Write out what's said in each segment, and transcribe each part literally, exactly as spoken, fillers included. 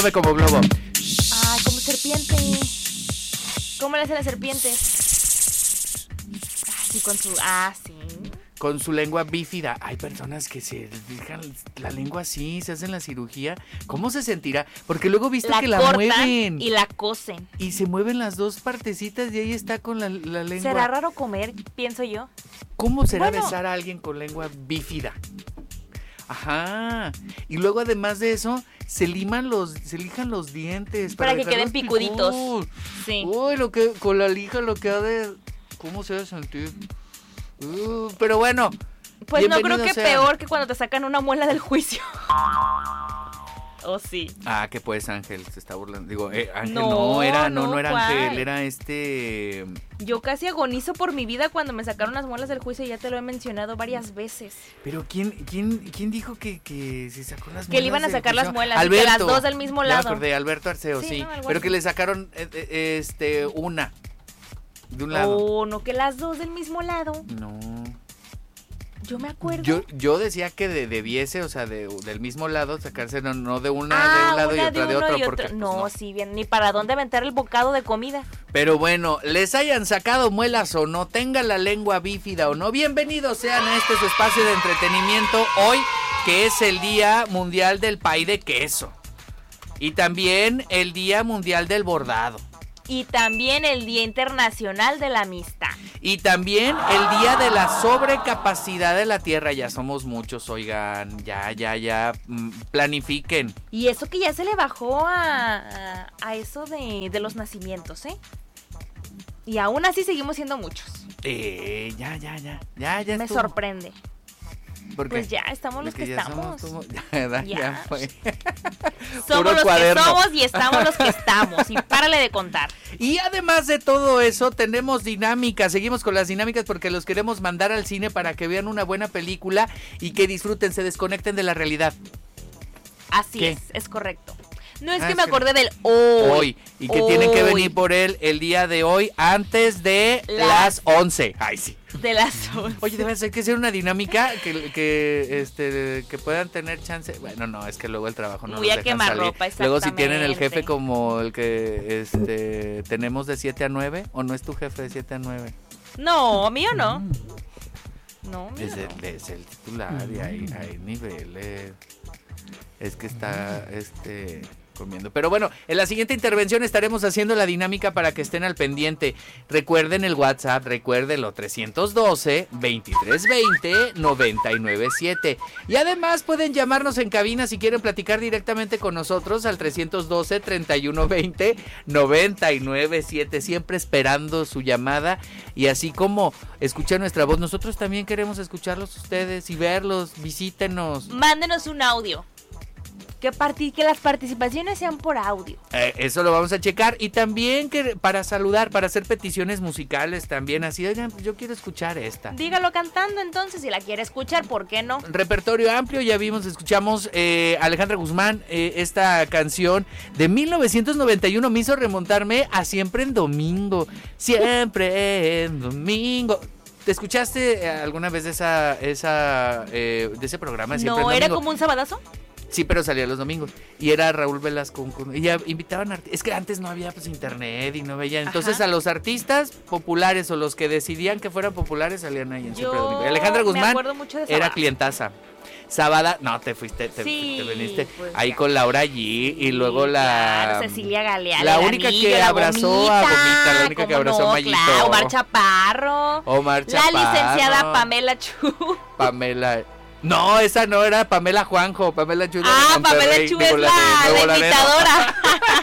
Como globo. Ay, como serpiente. ¿Cómo le hace la serpiente? Así con su... Ah, sí. Con su lengua bífida. Hay personas que se dejan la lengua así, se hacen la cirugía. ¿Cómo se sentirá? Porque luego viste la que la cortan mueven. Y la cosen. Y se mueven las dos partecitas y ahí está con la, la lengua. ¿Será raro comer? Pienso yo. ¿Cómo será bueno. besar a alguien con lengua bífida? Ajá. Y luego además de eso, se liman los, se lijan los dientes. Para, para que queden picudos. picuditos. Sí. Uy, lo que, con la lija lo que ha de... ¿Cómo se ha de sentir? Uh, pero bueno. Pues no creo que sea. peor que cuando te sacan una muela del juicio. ¿O oh, sí? Ah, que pues Ángel se está burlando. Digo, eh, Ángel no, no era, no, no, no era ¿cuál? Ángel, era este... Yo casi agonizo por mi vida cuando me sacaron las muelas del juicio, ya te lo he mencionado varias veces. Pero ¿quién quién, quién dijo que, que se sacó las muelas? Que le iban a sacar juicio? las muelas, Alberto, y que las dos del mismo lado. Ya me acordé, Alberto Arceo, sí, sí. No, pero así. que le sacaron eh, este una de un lado. Oh, no, que las dos del mismo lado. No. Yo me acuerdo. Yo, yo decía que de, debiese, o sea, de, del mismo lado, sacarse no, no de una ah, de un lado una y otra de, de otro. Y porque, otro. pues, no, no, sí, bien, ni para dónde aventar el bocado de comida. Pero bueno, les hayan sacado muelas o no, tengan la lengua bífida o no, bienvenidos sean a este su espacio de entretenimiento hoy, que es el Día Mundial del Pay de Queso. Y también el Día Mundial del Bordado. Y también el Día Internacional de la Amistad. Y también el Día de la Sobrecapacidad de la Tierra. Ya somos muchos, oigan, ya, ya, ya, planifiquen. Y eso que ya se le bajó a, a, a eso de, de los nacimientos, ¿eh? Y aún así seguimos siendo muchos. Eh, ya, ya, ya, ya, ya Me estuvo. sorprende. ¿Por qué? Pues ya estamos los que, que ya estamos. Somos, ya, ya, ya. ya fue. Somos los cuaderno. que somos y estamos los que estamos. Y párale de contar. Y además de todo eso, tenemos dinámicas. Seguimos con las dinámicas porque los queremos mandar al cine para que vean una buena película y que disfruten, se desconecten de la realidad. Así ¿Qué? es, es correcto. No es ah, que es me que acordé del hoy. Hoy. Y que hoy. tienen que venir por él el día de hoy antes de La... las once. Ay, sí. De las once. Oye, debe ser que sea una dinámica que, que, este, que puedan tener chance. Bueno, no, es que luego el trabajo no Muy los a dejan quemar salir. ropa, luego si tienen el jefe como el que este tenemos de siete a nueve, ¿o no es tu jefe de siete a nueve? No, mío no. Mm. No, mío es, el, no. es el titular y hay, hay niveles. Es que está este comiendo. Pero bueno, en la siguiente intervención estaremos haciendo la dinámica para que estén al pendiente. Recuerden el WhatsApp, recuérdenlo, trescientos doce, veintitrés veinte, noventa y nueve siete. Y además pueden llamarnos en cabina si quieren platicar directamente con nosotros al trescientos doce, treinta y uno veinte, noventa y nueve siete. Siempre esperando su llamada y así como escuchar nuestra voz, nosotros también queremos escucharlos ustedes y verlos, visítenos. Mándenos un audio. Que, parti- que las participaciones sean por audio. Eh, eso lo vamos a checar. Y también que para saludar, para hacer peticiones musicales también. Así, oigan, pues yo quiero escuchar esta. Dígalo cantando entonces, si la quiere escuchar, ¿por qué no? Repertorio amplio, ya vimos, escuchamos eh, Alejandra Guzmán, eh, esta canción de mil novecientos noventa y uno me hizo remontarme a Siempre en Domingo. Siempre en Domingo. ¿Te escuchaste alguna vez de esa, esa eh, de ese programa? Siempre ¿No en era Domingo? como un sabadazo? Sí, pero salía los domingos. Y era Raúl Velasco. Y ya invitaban artistas. Es que antes no había pues internet y no veía. Entonces Ajá. a los artistas populares o los que decidían que fueran populares salían ahí en Siempre Yo Domingo. Alejandra Guzmán me acuerdo mucho de era Sabada. clientaza. Sábada, no, te fuiste, te, Sí, te viniste pues ahí ya. con Laura G y luego la... Claro, Cecilia Galeano. La única que abrazó a Gomita, la única que abrazó a Mayito. Claro, Omar Chaparro. Omar Chaparro. La licenciada Pamela Chu. Pamela... No, esa no era Pamela Juanjo, Pamela Chu de Ah, Monterrey, Pamela Chu digo, es la, de Nuevo la Laredo. imitadora.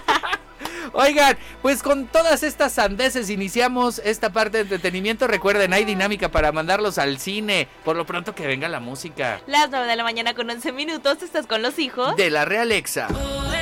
Oigan, pues con todas estas sandeces iniciamos esta parte de entretenimiento. Recuerden, hay dinámica para mandarlos al cine. Por lo pronto que venga la música. Las nueve de la mañana con once minutos, estás con los hijos De la Realexa.